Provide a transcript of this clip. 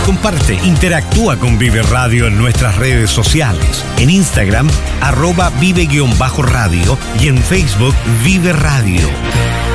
Comparte, interactúa con Vive Radio en nuestras redes sociales. En Instagram, @vive-radio y en Facebook, Vive Radio.